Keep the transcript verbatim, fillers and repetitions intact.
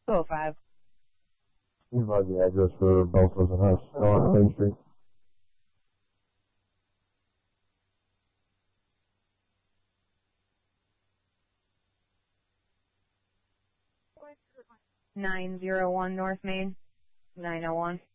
two oh five. You provide the address for both of the house on Main Street. nine oh one North Main, nine oh one.